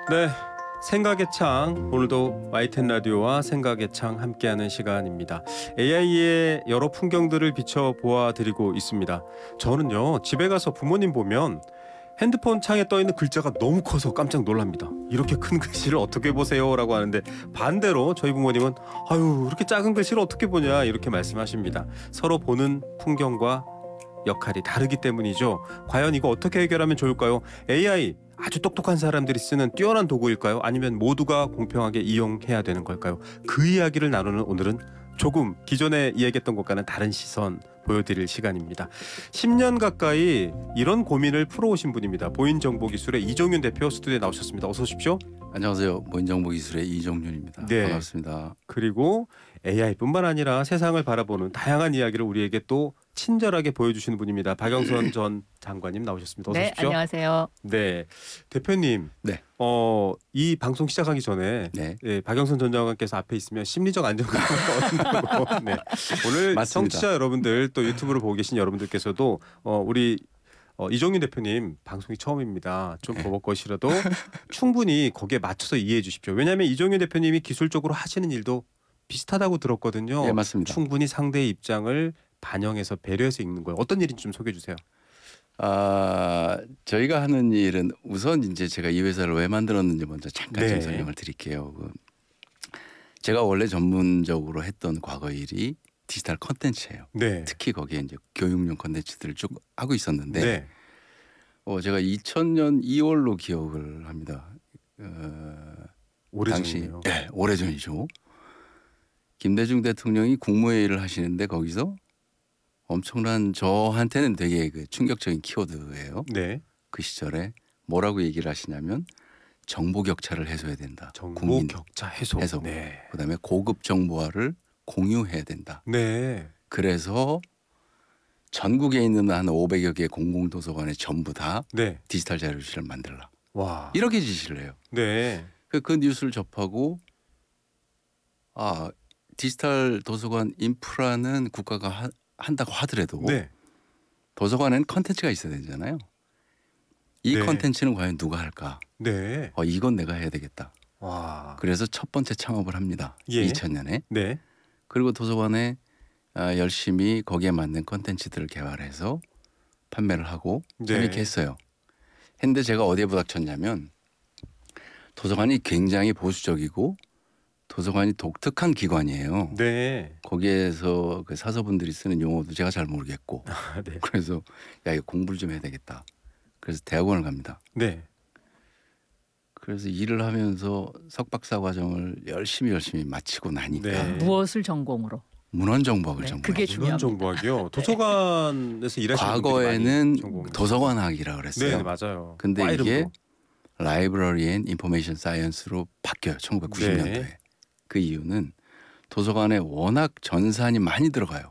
네, 생각의 창 오늘도 YTN 라디오와 생각의 창 함께하는 시간입니다. AI의 여러 풍경들을 비춰 보아드리고 있습니다. 저는요 집에 가서 부모님 보면 핸드폰 창에 떠 있는 글자가 너무 커서 깜짝 놀랍니다. 이렇게 큰 글씨를 어떻게 보세요라고 하는데 반대로 저희 부모님은 아유 이렇게 작은 글씨를 어떻게 보냐 이렇게 말씀하십니다. 서로 보는 풍경과 역할이 다르기 때문이죠. 과연 이거 어떻게 해결하면 좋을까요? AI 아주 똑똑한 사람들이 쓰는 뛰어난 도구일까요? 아니면 모두가 공평하게 이용해야 되는 걸까요? 그 이야기를 나누는 오늘은 조금 기존에 이야기했던 것과는 다른 시선 보여드릴 시간입니다. 10년 가까이 이런 고민을 풀어오신 분입니다. 보인정보기술의 이종윤 대표 스튜디오에 나오셨습니다. 어서 오십시오. 안녕하세요. 보인정보기술의 이종윤입니다. 네. 반갑습니다. 그리고 AI뿐만 아니라 세상을 바라보는 다양한 이야기를 우리에게 또 친절하게 보여주시는 분입니다. 박영선 전 장관님 나오셨습니다. 어서 네, 오십시오. 안녕하세요. 네, 대표님. 네. 이 방송 시작하기 전에 네. 박영선 전 장관께서 앞에 있으면 심리적 안정감을 얻는다고. 네. 오늘 맞습니다. 청취자 여러분들 또 유튜브를 보고 계신 여러분들께서도 우리 이종윤 대표님 방송이 처음입니다. 좀 네. 버벅거시라도 충분히 거기에 맞춰서 이해해 주십시오. 왜냐하면 이종윤 대표님이 기술적으로 하시는 일도 비슷하다고 들었거든요. 네, 맞습니다. 충분히 상대의 입장을 반영해서 배려해서 읽는 거예요. 어떤 일인지 좀 소개해 주세요. 저희가 하는 일은 우선 이제 제가 이 회사를 왜 만들었는지 먼저 잠깐 네. 좀 설명을 드릴게요. 제가 원래 전문적으로 했던 과거 일이 디지털 컨텐츠예요. 네. 특히 거기에 이제 교육용 컨텐츠들을 쭉 하고 있었는데 네. 제가 2000년 2월로 기억을 합니다. 오래전이네요. 네, 오래전이죠. 김대중 대통령이 국무회의를 하시는데 거기서 엄청난 저한테는 되게 충격적인 키워드예요. 네. 그 시절에 뭐라고 얘기를 하시냐면 정보 격차를 해소해야 된다. 정보 국민 격차 해소. 해소. 네. 그다음에 고급 정보화를 공유해야 된다. 네. 그래서 전국에 있는 한 500여 개 공공도서관에 전부 다 네. 디지털 자료실을 만들라. 와. 이렇게 지시를 해요. 네. 그 뉴스를 접하고 디지털 도서관 인프라는 국가가 한다고 하더라도 네. 도서관에는 컨텐츠가 있어야 되잖아요. 이 네. 컨텐츠는 과연 누가 할까? 네. 이건 내가 해야 되겠다. 와. 그래서 첫 번째 창업을 합니다. 예. 2000년에. 네. 그리고 도서관에 열심히 거기에 맞는 컨텐츠들을 개발해서 판매를 하고 네. 재밌게 했어요. 했는데 제가 어디에 부닥쳤냐면 도서관이 굉장히 보수적이고 도서관이 독특한 기관이에요. 네. 거기에서 그 사서분들이 쓰는 용어도 제가 잘 모르겠고 네. 그래서 야 이거 공부를 좀 해야 되겠다. 그래서 대학원을 갑니다. 네. 그래서 일을 하면서 석박사 과정을 열심히 마치고 나니까 네. 무엇을 전공으로? 문헌정보학을 네, 전공했어요. 그게 문헌 중요합니다. 정보학이요. 도서관에서 일하시는 분들이 과거에는 많이 전공을 도서관학이라고 그랬어요. 네, 맞아요. 근데 과 이게 이름도. 라이브러리 앤 인포메이션 사이언스로 바뀌어요. 1990년도에. 네. 그 이유는 도서관에 워낙 전산이 많이 들어가요.